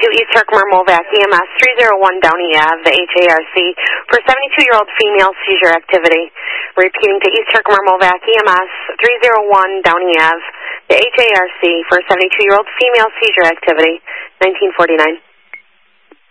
East Herkimer Movac EMS 301 Downey Ave, the HARC, for 72-year-old female seizure activity. Repeating to East Herkimer Movac EMS 301 Downey Ave, the HARC, for 72-year-old female seizure activity, 1949.